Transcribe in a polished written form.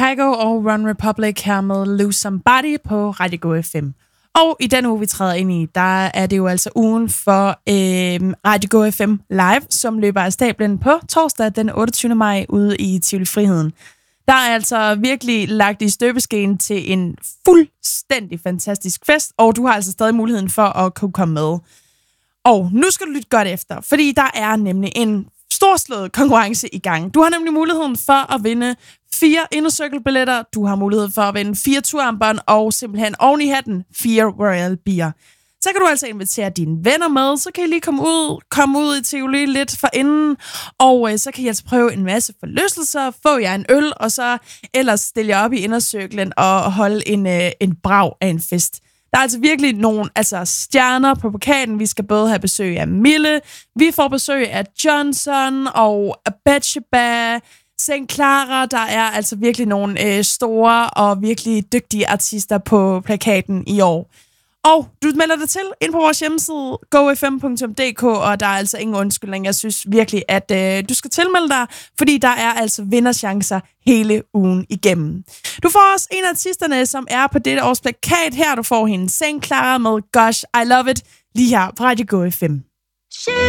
Kygo og Run Republic her med Lose Somebody på Radio Go FM. Og i den uge, vi træder ind i, der er det jo altså ugen for Radio Go FM Live, som løber af stablen på torsdag den 28. maj ude i Tivoli Friheden. Der er altså virkelig lagt i støbeskeen til en fuldstændig fantastisk fest, og du har altså stadig muligheden for at kunne komme med. Og nu skal du lytte godt efter, fordi der er nemlig en storslået konkurrence i gang. Du har nemlig muligheden for at vinde 4 Inner Circle-billetter, du har mulighed for at vinde 4 turarmbånd, og simpelthen oven i hatten 4 Royal Beer. Så kan du altså invitere dine venner med, så kan I lige komme ud i Tivoli lidt forinden, og så kan I altså prøve en masse forlystelser, få jer en øl, og så ellers stille jer op i indercirklen og holde en brag af en fest. Der er altså virkelig nogle stjerner på pokalen. Vi skal både have besøg af Mille, vi får besøg af Johnson og Abetsheba, St. Clara. Der er altså virkelig nogle store og virkelig dygtige artister på plakaten i år. Og du melder dig til ind på vores hjemmeside gofm.dk, og der er altså ingen undskyldning. Jeg synes virkelig, at du skal tilmelde dig, fordi der er altså vinderchancer hele ugen igennem. Du får også en af artisterne, som er på dette års plakat her. Du får hende St. Clara med Gosh, I Love It, lige her på Radio Go FM.